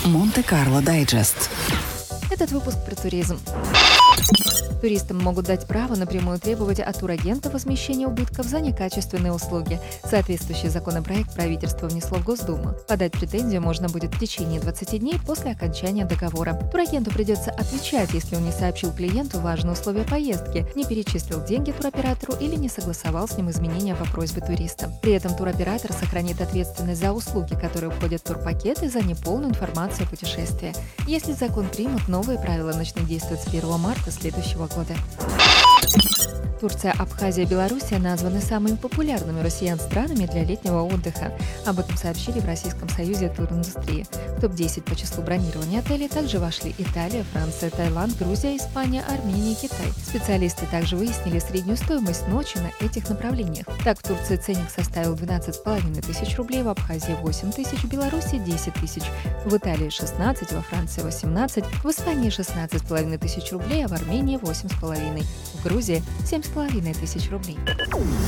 Монте-Карло Дайджест. Этот выпуск про туризм. Туристам могут дать право напрямую требовать от турагента возмещения убытков за некачественные услуги. Соответствующий законопроект правительство внесло в Госдуму. Подать претензию можно будет в течение 20 дней после окончания договора. Турагенту придется отвечать, если он не сообщил клиенту важные условия поездки, не перечислил деньги туроператору или не согласовал с ним изменения по просьбе туриста. При этом туроператор сохранит ответственность за услуги, которые входят в турпакет, и за неполную информацию о путешествии. Если закон примут, новые правила начнут действовать с 1 марта следующего года. Турция, Абхазия, Белоруссия названы самыми популярными россиян странами для летнего отдыха. Об этом сообщили в Российском союзе туриндустрии. В топ-10 по числу бронирования отелей также вошли Италия, Франция, Таиланд, Грузия, Испания, Армения и Китай. Специалисты также выяснили среднюю стоимость ночи на этих направлениях. Так, в Турции ценник составил 12,5 тысяч рублей, в Абхазии 8 тысяч, в Беларуси 10 тысяч, в Италии 16, во Франции 18, в Испании 16,5 тысяч рублей, а в Армении 8,5, в Грузии 7,5 тысяч рублей.